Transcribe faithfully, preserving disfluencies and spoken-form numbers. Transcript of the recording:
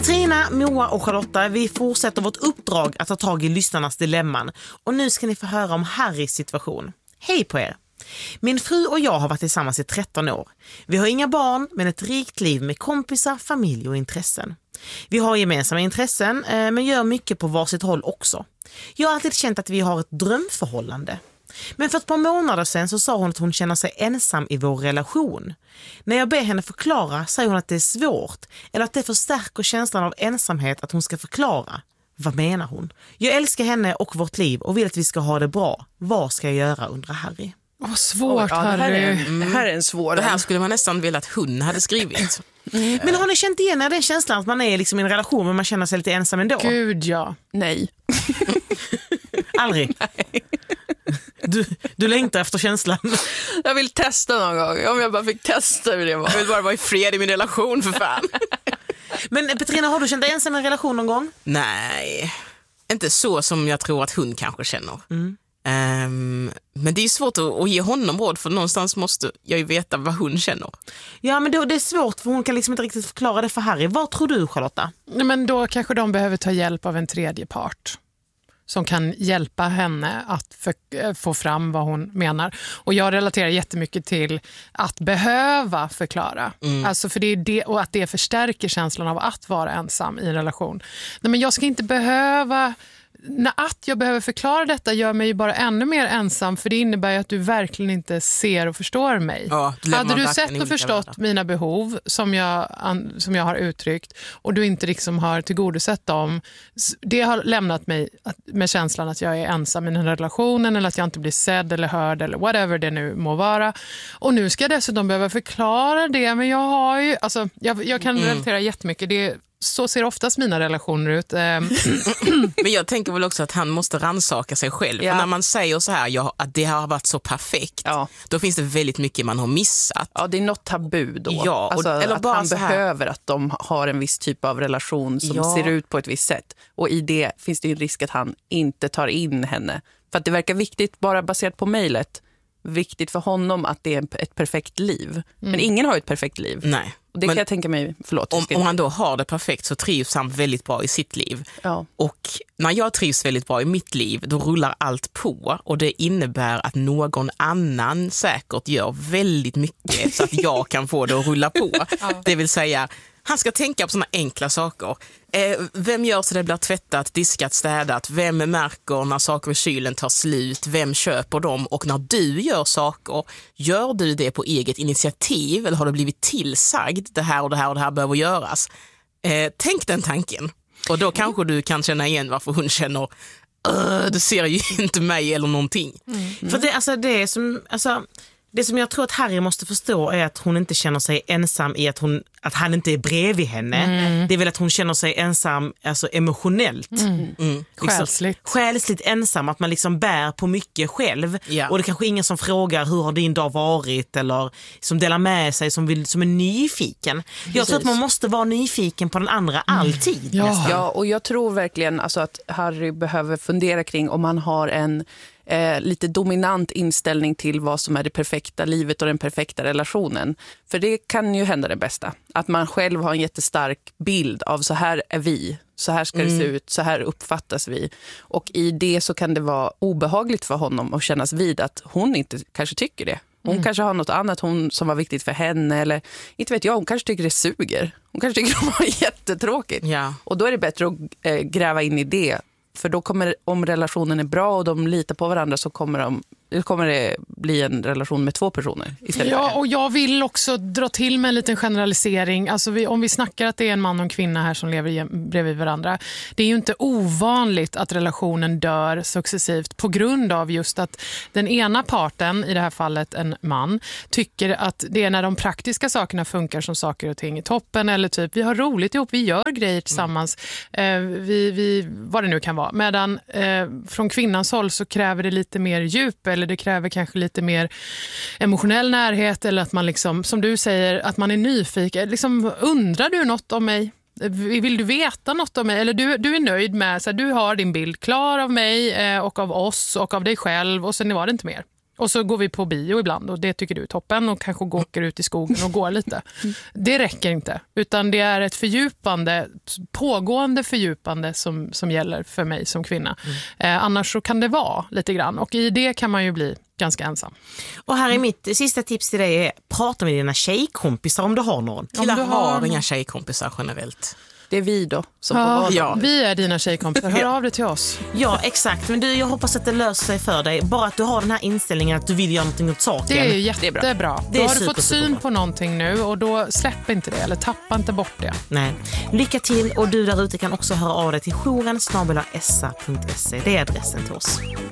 Petrina, Moa och Charlotta, vi fortsätter vårt uppdrag att ta tag i lyssnarnas dilemman. Och nu ska ni få höra om Harrys situation. Hej på er! Min fru och jag har varit tillsammans i tretton år. Vi har inga barn, men ett rikt liv med kompisar, familj och intressen. Vi har gemensamma intressen, men gör mycket på varsitt håll också. Jag har alltid känt att vi har ett drömförhållande. Men för ett par månader sedan så sa hon att hon känner sig ensam i vår relation. När jag ber henne förklara säger hon att det är svårt, eller att det förstärker känslan av ensamhet att hon ska förklara. Vad menar hon? Jag älskar henne och vårt liv och vill att vi ska ha det bra. Vad ska jag göra, undrar Harry. Vad svårt, ja, det här Harry. är, mm. det här är en svår. Det här skulle man nästan vilja att hon hade skrivit. Mm. Men har ni känt igen den känslan att man är liksom i en relation men man känner sig lite ensam ändå? Gud, ja. Nej. Aldrig? Nej. Du, du längtar efter känslan. Jag vill testa någon gång. Om jag bara fick testa hur det var. Jag vill bara vara i fred i min relation, för fan. Men Petrina, har du känt dig ensam i en relation någon gång? Nej, inte så som jag tror att hon kanske känner. Mm. Um, men det är svårt att, att ge honom råd, för någonstans måste jag ju veta vad hon känner. Ja, men då, det är svårt för hon kan liksom inte riktigt förklara det för Harry. Vad tror du, Charlotta? Men då kanske de behöver ta hjälp av en tredje part som kan hjälpa henne att för, få fram vad hon menar. Och jag relaterar jättemycket till att behöva förklara. Mm. Alltså för det är det, och att det förstärker känslan av att vara ensam i en relation. Nej, men jag ska inte behöva... När att jag behöver förklara detta gör mig ju bara ännu mer ensam, för det innebär ju att du verkligen inte ser och förstår mig. Ja, hade du sett och förstått världar. mina behov som jag, som jag har uttryckt och du inte liksom har tillgodosett dem, det har lämnat mig med känslan att jag är ensam i den här relationen, eller att jag inte blir sedd eller hörd eller whatever det nu må vara. Och nu ska jag dessutom behöva förklara det, men jag har ju, alltså, jag, jag kan mm. relatera jättemycket. Det är så ser oftast mina relationer ut. Men jag tänker väl också att han måste rannsaka sig själv. Ja. För när man säger så här, ja, att det har varit så perfekt, ja. då finns det väldigt mycket man har missat. Ja, det är något tabu då. Ja, och, alltså, eller att bara han så här. behöver att de har en viss typ av relation som Ja. ser ut på ett visst sätt. Och i det finns det ju en risk att han inte tar in henne. För att det verkar viktigt, bara baserat på mejlet, viktigt för honom att det är ett perfekt liv. Mm. Men ingen har ett perfekt liv. Nej. Och det Men kan jag tänka mig, förlåt. Om, om han då har det perfekt så trivs han väldigt bra i sitt liv. Ja. Och när jag trivs väldigt bra i mitt liv, då rullar allt på. Och det innebär att någon annan säkert gör väldigt mycket så att jag kan få det att rulla på. Ja. Det vill säga, han ska tänka på såna enkla saker. Eh, vem gör så det blir tvättat, diskat, städat? Vem märker när saker i kylen tar slut? Vem köper dem? Och när du gör saker, gör du det på eget initiativ eller har du blivit tillsagd det här och det här och det här behöver göras? Eh, tänk den tanken. Och då kanske du kan känna igen varför hon känner du ser ju inte mig eller någonting. Mm. För det, alltså, det är som... Alltså... Det som jag tror att Harry måste förstå är att hon inte känner sig ensam i att, hon, att han inte är bredvid henne. Mm. Det är väl att hon känner sig ensam, alltså emotionellt. Mm. Mm. Själsligt. Liksom, själsligt ensam, att man liksom bär på mycket själv. Ja. Och det är kanske ingen som frågar hur har din dag varit eller som delar med sig, som, vill, som är nyfiken. Precis. Jag tror att man måste vara nyfiken på den andra alltid. Mm. Ja. ja, och jag tror verkligen alltså, att Harry behöver fundera kring om han har en Eh, lite dominant inställning till vad som är det perfekta livet och den perfekta relationen. För det kan ju hända det bästa. Att man själv har en jättestark bild av så här är vi, så här ska mm. det se ut, så här uppfattas vi. Och i det så kan det vara obehagligt för honom att kännas vid att hon inte kanske tycker det. Hon mm. kanske har något annat hon, som var viktigt för henne, eller inte vet jag, hon kanske tycker det suger. Hon kanske tycker det var jättetråkigt. Ja. Och då är det bättre att eh, gräva in i det. För då kommer, om relationen är bra och de litar på varandra, så kommer, de, kommer det bli en relation med två personer istället. Ja, och jag vill också dra till med en liten generalisering. Alltså vi, om vi snackar att det är en man och en kvinna här som lever bredvid varandra. Det är ju inte ovanligt att relationen dör successivt på grund av just att den ena parten, i det här fallet en man, tycker att det är när de praktiska sakerna funkar som saker och ting i toppen, eller typ vi har roligt ihop, vi gör grejer tillsammans, mm. eh, vi, vi, vad det nu kan vara. Medan eh, från kvinnans håll så kräver det lite mer djup, eller det kräver kanske lite mer emotionell närhet, eller att man liksom, som du säger, att man är nyfiken. Liksom, undrar du något om mig? Vill du veta något om mig? Eller du, du är nöjd med, så här, du har din bild klar av mig eh, och av oss och av dig själv, och sen var det inte mer. Och så går vi på bio ibland och det tycker du är toppen och kanske åker ut i skogen och går lite. Det räcker inte, utan det är ett fördjupande, pågående fördjupande som, som gäller för mig som kvinna. Mm. Eh, annars så kan det vara lite grann och i det kan man ju bli ganska ensam. Och här är mitt sista tips till dig är prata med dina tjejkompisar om du har någon. Killar du har... har inga tjejkompisar generellt. Det är vi då som ja, får vara ja. Vi är dina tjejkompisar. Hör av dig till oss. Ja, exakt. Men du, jag hoppas att det löser sig för dig. Bara att du har den här inställningen att du vill göra någonting åt saken. Det är ju jättebra. Det är bra. Det är då har du super, fått syn superbra. på någonting nu och då släpp inte det eller tappa inte bort det. Nej. Lycka till och du där ute kan också höra av dig till jouren snabel-a essa punkt se. Det är adressen till oss.